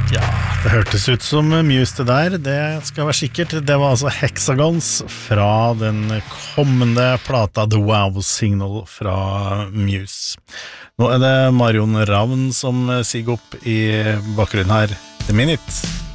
Ja, det hørtes ut som Muse det der, det skal være sikkert. Det var altså Hexagons fra den kommende plata The Wow Signal fra Muse. Nå er det Marion Ravn som siger opp i bakgrunnen her. The Minute.